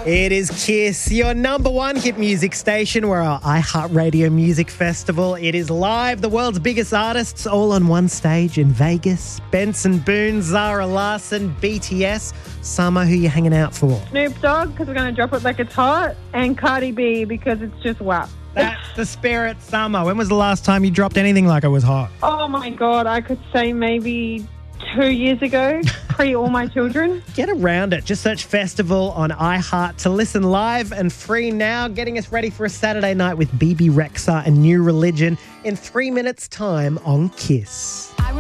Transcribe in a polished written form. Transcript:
It is Kiss, your number one hit music station. We're our iHeartRadio Music Festival. It is live, the world's biggest artists all on one stage in Vegas. Benson Boone, Zara Larsson, BTS. Summer, who you hanging out for? Snoop Dogg, because we're going to drop it like it's hot, and Cardi B, because it's just WAP. That's the spirit, Summer. When was the last time you dropped anything like it was hot? Oh my God, I could say maybe 2 years ago, pre all my children. Get around it. Just search Festival on iHeart to listen live and free now. Getting us ready for a Saturday night with BB Rexha and New Religion in 3 minutes' time on Kiss.